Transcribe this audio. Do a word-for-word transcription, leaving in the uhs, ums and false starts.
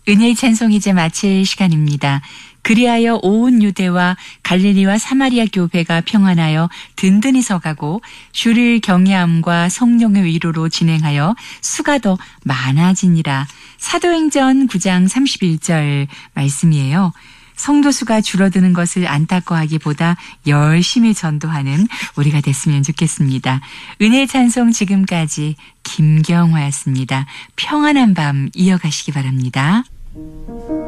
은혜의 찬송 이제 마칠 시간입니다. 그리하여 온 유대와 갈릴리와 사마리아 교회가 평안하여 든든히 서가고 주를 경외함과 성령의 위로로 진행하여 수가 더 많아지니라. 사도행전 구 장 삼십일 절 말씀이에요. 성도 수가 줄어드는 것을 안타까워하기보다 열심히 전도하는 우리가 됐으면 좋겠습니다. 은혜의 찬송 지금까지 김경화였습니다. 평안한 밤 이어가시기 바랍니다.